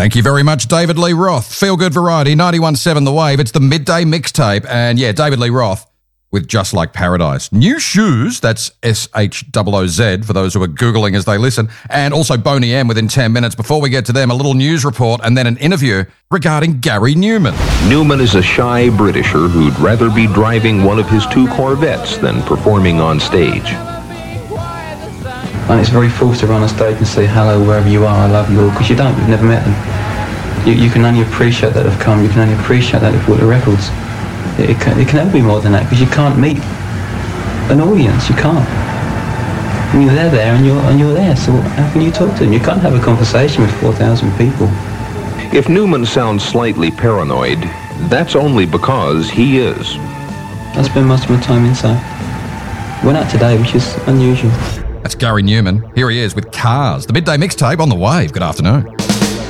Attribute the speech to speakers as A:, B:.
A: Thank you very much, David Lee Roth. Feel Good Variety, 91.7 The Wave. It's the midday mixtape. And yeah, David Lee Roth with Just Like Paradise. New shoes, that's SHOOZ for those who are Googling as they listen. And also Boney M within 10 minutes. Before we get to them, a little news report and then an interview regarding Gary Newman.
B: Newman is a shy Britisher who'd rather be driving one of his 2 Corvettes than performing on stage.
C: And it's very false to run on stage and say hello wherever you are, I love you all, because you've never met them. You can only appreciate that they've come, you can only appreciate that they've bought the records. It can never be more than that, because you can't meet an audience, you can't. I mean, they're there and you're there, so how can you talk to them? You can't have a conversation with 4,000 people.
B: If Newman sounds slightly paranoid, that's only because he is.
C: I spend most of my time inside. Went out today, which is unusual.
A: That's Gary Newman. Here he is with Cars, the midday mixtape on The Wave. Good afternoon.